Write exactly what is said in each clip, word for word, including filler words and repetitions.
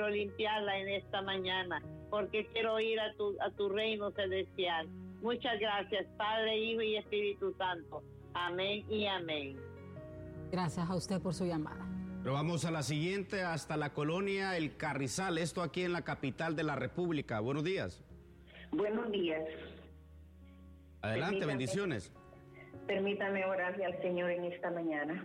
limpiarla en esta mañana, porque quiero ir a tu, a tu reino celestial. Muchas gracias, Padre, Hijo y Espíritu Santo. Amén y amén. Gracias a usted por su llamada. Pero vamos a la siguiente, hasta la colonia El Carrizal, esto aquí en la capital de la República. Buenos días. Buenos días. Adelante, permítame, bendiciones. Permítame orarle al Señor en esta mañana.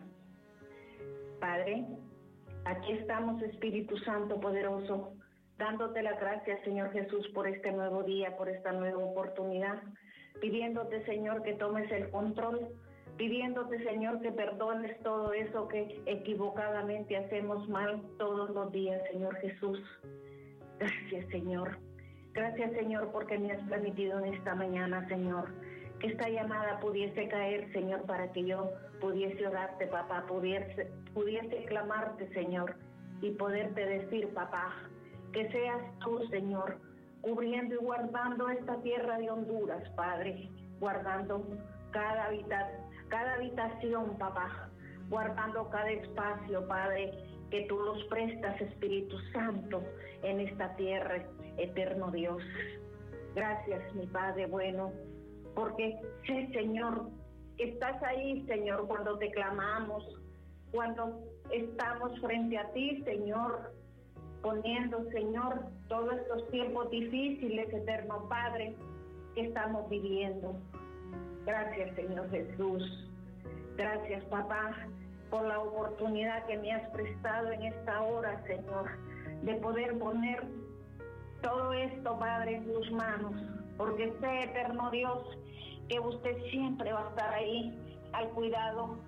Padre, aquí estamos, Espíritu Santo poderoso, dándote las gracias, Señor Jesús, por este nuevo día, por esta nueva oportunidad, pidiéndote, Señor, que tomes el control, pidiéndote, Señor, que perdones todo eso que equivocadamente hacemos mal todos los días, Señor Jesús. Gracias, Señor. Gracias, Señor, porque me has permitido en esta mañana, Señor, que esta llamada pudiese caer, Señor, para que yo pudiese orarte, papá, pudiese, pudiese clamarte, Señor, y poderte decir, papá, que seas tú, Señor, cubriendo y guardando esta tierra de Honduras, Padre, guardando cada, habita, cada habitación, papá, guardando cada espacio, Padre, que tú los prestas, Espíritu Santo, en esta tierra, eterno Dios. Gracias, mi Padre bueno, porque sé, Señor, que estás ahí, Señor, cuando te clamamos, cuando estamos frente a ti, Señor, poniendo, Señor, todos estos tiempos difíciles, eterno Padre, que estamos viviendo. Gracias, Señor Jesús. Gracias, papá, por la oportunidad que me has prestado en esta hora, Señor, de poder poner todo esto, Padre, en tus manos, porque sé, eterno Dios, que usted siempre va a estar ahí al cuidado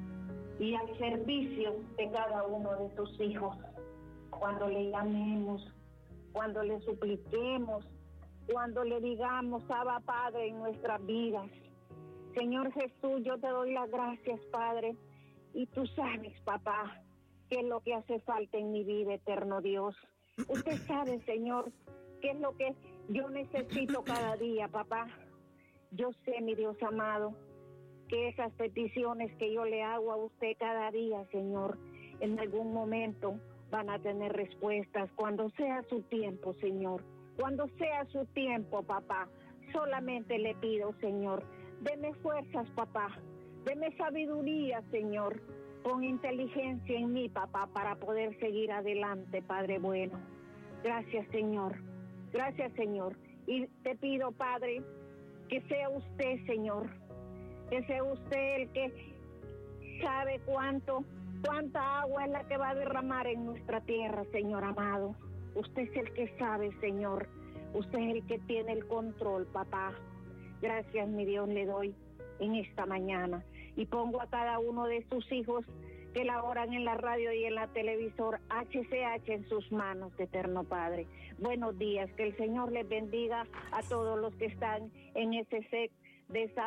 y al servicio de cada uno de tus hijos. Cuando le llamemos, cuando le supliquemos, cuando le digamos, Abba, Padre, en nuestras vidas. Señor Jesús, yo te doy las gracias, Padre, y tú sabes, papá, qué es lo que hace falta en mi vida, eterno Dios. Usted sabe, Señor, qué es lo que yo necesito cada día, papá. Yo sé, mi Dios amado, que esas peticiones que yo le hago a usted cada día, Señor, en algún momento van a tener respuestas cuando sea su tiempo, Señor. Cuando sea su tiempo, papá, solamente le pido, Señor, deme fuerzas, papá, deme sabiduría, Señor, pon inteligencia en mí, papá, para poder seguir adelante, Padre bueno. Gracias, Señor. Gracias, Señor. Y te pido, Padre, que sea usted, Señor, que sea usted el que sabe cuánto, cuánta agua es la que va a derramar en nuestra tierra, Señor amado. Usted es el que sabe, Señor. Usted es el que tiene el control, papá. Gracias, mi Dios, le doy en esta mañana. Y pongo a cada uno de sus hijos que laboran en la radio y en la televisor H C H en sus manos, eterno Padre. Buenos días, que el Señor les bendiga a todos los que están en ese set de esa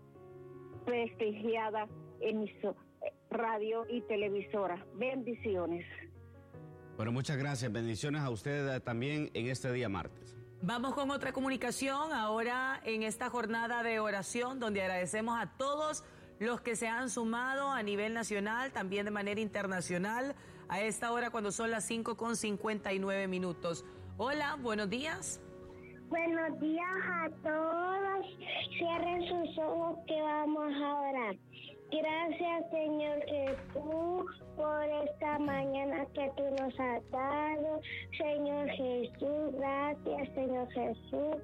prestigiada emisora, radio y televisora. Bendiciones. Bueno, muchas gracias. Bendiciones a ustedes también en este día martes. Vamos con otra comunicación ahora en esta jornada de oración, donde agradecemos a todos los que se han sumado a nivel nacional, también de manera internacional, a esta hora cuando son las cinco con cincuenta y nueve minutos. Hola, buenos días. Buenos días a todos. Cierren sus ojos que vamos a orar. Gracias, Señor Jesús, por esta mañana que tú nos has dado. Señor Jesús, gracias, Señor Jesús.